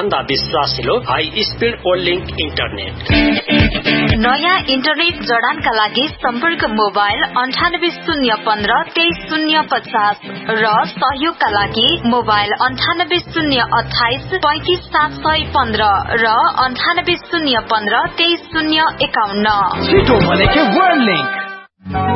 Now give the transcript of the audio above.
सबैभन्दा विश्वासिलो high speed ओलिङ्क internet. नयाँ internet जडानका लागि सम्पर्क मोबाइल 9801532050 र सहयोगका लागि मोबाइल 9802835715 र 9801532051। छिटो भनेको वर्ल्ड लिंक।